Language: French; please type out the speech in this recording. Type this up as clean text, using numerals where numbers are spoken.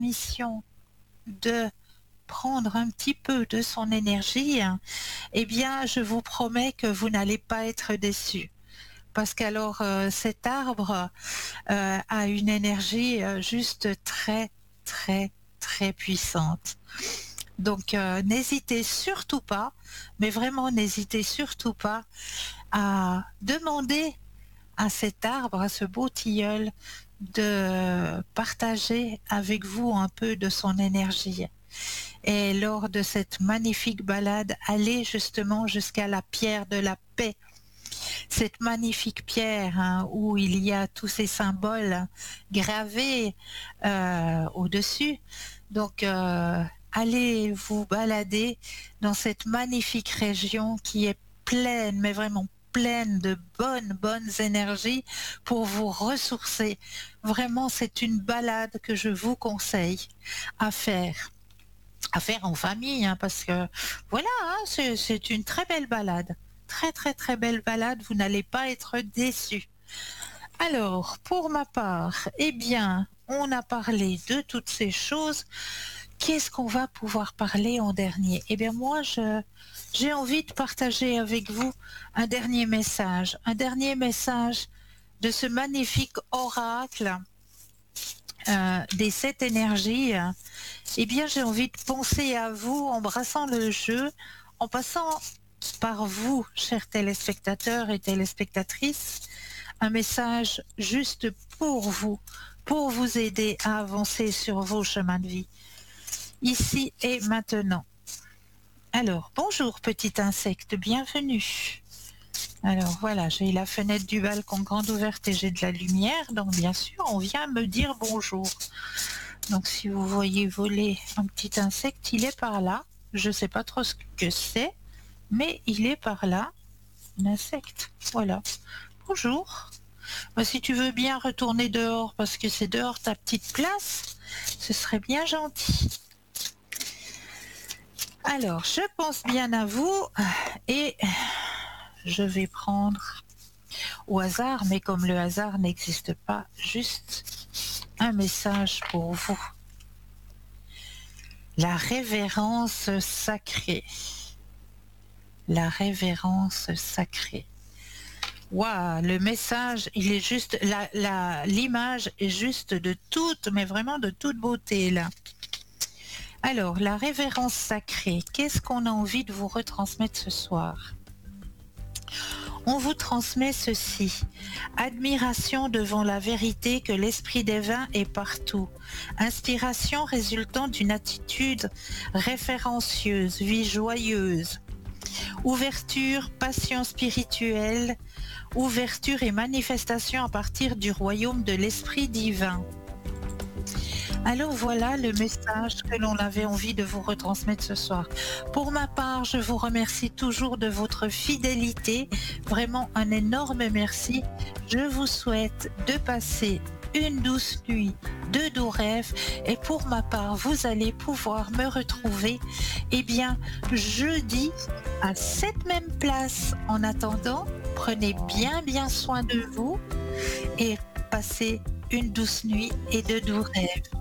mission de prendre un petit peu de son énergie, eh bien, je vous promets que vous n'allez pas être déçus. Parce qu'alors, cet arbre a une énergie juste très, très, très puissante. Donc, n'hésitez surtout pas, mais vraiment n'hésitez surtout pas à demander à cet arbre, à ce beau tilleul, de partager avec vous un peu de son énergie. Et lors de cette magnifique balade, allez justement jusqu'à la pierre de la paix, cette magnifique pierre où il y a tous ces symboles gravés au-dessus. Donc, allez vous balader dans cette magnifique région qui est pleine, mais vraiment pleine de bonnes énergies pour vous ressourcer. Vraiment, c'est une balade que je vous conseille à faire. À faire en famille, parce que voilà, c'est une très belle balade. Très très très belle balade, vous n'allez pas être déçus. Alors, pour ma part, eh bien, on a parlé de toutes ces choses. Qu'est-ce qu'on va pouvoir parler en dernier? Eh bien, moi, j'ai envie de partager avec vous un dernier message de ce magnifique oracle des 7 énergies. Eh bien, j'ai envie de penser à vous en brassant le jeu, en passant par vous, chers téléspectateurs et téléspectatrices, un message juste pour vous aider à avancer sur vos chemins de vie, ici et maintenant. Alors, bonjour petit insecte, bienvenue. Alors voilà, j'ai la fenêtre du balcon grande ouverte et j'ai de la lumière, donc bien sûr, on vient me dire bonjour. Donc si vous voyez voler un petit insecte, il est par là. Je ne sais pas trop ce que c'est, mais il est par là. Un insecte, voilà. Bonjour. Bah, si tu veux bien retourner dehors, parce que c'est dehors ta petite place, ce serait bien gentil. Alors, je pense bien à vous et je vais prendre au hasard, mais comme le hasard n'existe pas, juste un message pour vous. La révérence sacrée. La révérence sacrée. Waouh, le message, il est juste, l'image est juste de toute, mais vraiment de toute beauté là. Alors, la révérence sacrée, qu'est-ce qu'on a envie de vous retransmettre ce soir? On vous transmet ceci. Admiration devant la vérité que l'esprit divin est partout. Inspiration résultant d'une attitude référencieuse, vie joyeuse. Ouverture, passion spirituelle, ouverture et manifestation à partir du royaume de l'esprit divin. Alors voilà le message que l'on avait envie de vous retransmettre ce soir. Pour ma part, je vous remercie toujours de votre fidélité. Vraiment un énorme merci. Je vous souhaite de passer une douce nuit, de doux rêves. Et pour ma part, vous allez pouvoir me retrouver, eh bien, jeudi à cette même place. En attendant, prenez bien soin de vous et passez une douce nuit et de doux rêves.